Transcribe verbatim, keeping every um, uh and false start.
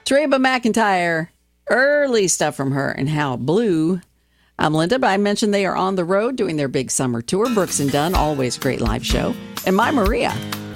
Reba McEntire, early stuff from her and How Blue. I'm Linda, but I mentioned they are on the road doing their big summer tour. Brooks and Dunn, always great live show. And My Maria.